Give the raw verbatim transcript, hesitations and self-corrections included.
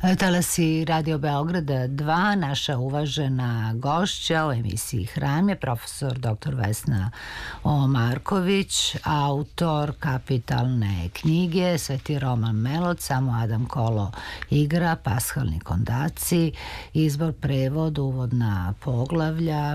Talasi Radio Beograda dva, naša uvažena gošća u emisiji Hram je profesor doktor Vesna Omarković, autor kapitalne knjige Sveti Roman Melod, Samo Adam Kolo igra, Pashalni kondaci, izbor, prevod, uvodna poglavlja,